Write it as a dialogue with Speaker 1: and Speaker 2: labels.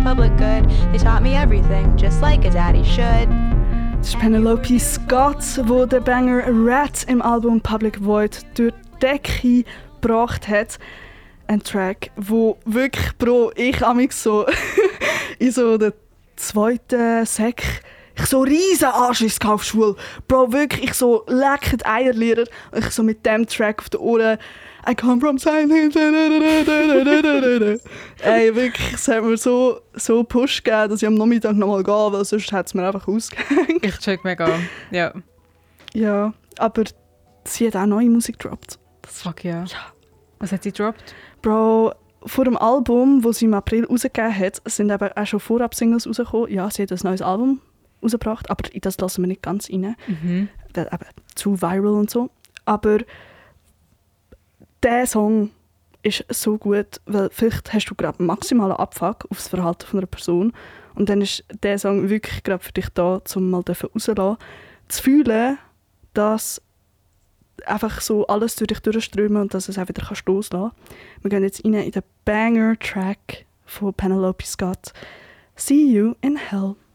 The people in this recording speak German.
Speaker 1: public good. They taught me everything, just like a daddy should.
Speaker 2: Das ist Penelope Scott, wo der Banger Rat im Album Public Void durch die Decke gebracht hat. Ein Track, wo wirklich, Bro, ich amig so in so der zweiten Sek ich so riesen Anschiss auf Schule. Bro, wirklich, ich so leckend Eierlehrer und ich so mit dem Track auf den Ohren I come from silence. Ey, wirklich, es hat mir so Push gegeben, dass ich am Nachmittag nochmal gehe, weil sonst hat es mir einfach ausgehängt.
Speaker 3: Ich check mega, ja.
Speaker 2: Ja, aber sie hat auch neue Musik gedroppt.
Speaker 3: Fuck ja. Was hat sie gedroppt?
Speaker 2: Bro, vor dem Album, das sie im April rausgegeben hat, sind eben auch schon Vorab-Singles rausgekommen. Ja, sie hat ein neues Album rausgebracht, aber in das lassen wir nicht ganz rein. Das eben zu viral und so. Aber dieser Song ist so gut, weil vielleicht hast du gerade einen maximalen Abfuck auf das Verhalten von einer Person und dann ist dieser Song wirklich gerade für dich da, um mal rauszulassen, zu fühlen, dass einfach so alles durch dich durchströmen und dass es auch wieder loslassen kannst. Wir gehen jetzt rein in den Banger-Track von Penelope Scott. See You in Hell.